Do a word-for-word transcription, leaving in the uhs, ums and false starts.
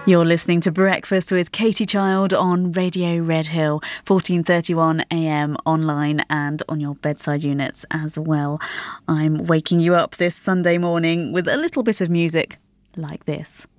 You're listening to Breakfast with Katie Child on Radio Red Hill, fourteen thirty-one a m online and on your bedside units as well. I'm waking you up this Sunday morning with a little bit of music like this.